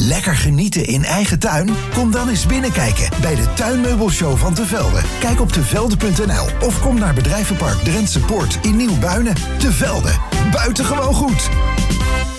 Lekker genieten in eigen tuin? Kom dan eens binnenkijken bij de Tuinmeubelshow van Te Velde. Kijk op tevelde.nl of kom naar bedrijvenpark Drentse Poort in Nieuw-Buinen. Te Velde, buitengewoon goed.